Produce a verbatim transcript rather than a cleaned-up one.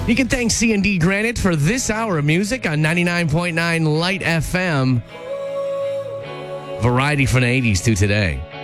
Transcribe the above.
You can thank C and D Granite for this hour of music on ninety-nine point nine Light F M. Variety from the eighties to today.